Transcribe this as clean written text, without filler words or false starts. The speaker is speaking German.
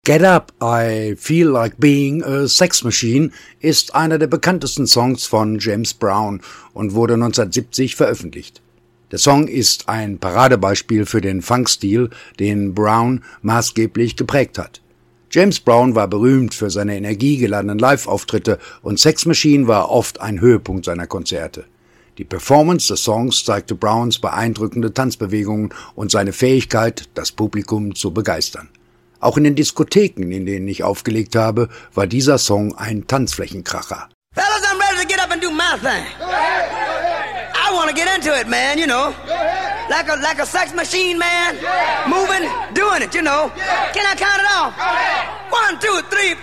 Get Up, I Feel Like Being a Sex Machine ist einer der bekanntesten Songs von James Brown und wurde 1970 veröffentlicht. Der Song ist ein Paradebeispiel für den Funkstil, den Brown maßgeblich geprägt hat. James Brown war berühmt für seine energiegeladenen Live-Auftritte und Sex Machine war oft ein Höhepunkt seiner Konzerte. Die Performance des Songs zeigte Browns beeindruckende Tanzbewegungen und seine Fähigkeit, das Publikum zu begeistern. Auch in den Diskotheken, in denen ich aufgelegt habe, war dieser Song ein Tanzflächenkracher. Fellas, I'm ready to get up and do my thing. I want to get into it, man, you know. Like a sex machine, man. Moving, doing it, you know. Can I count it off? 1, 2, 3, 4.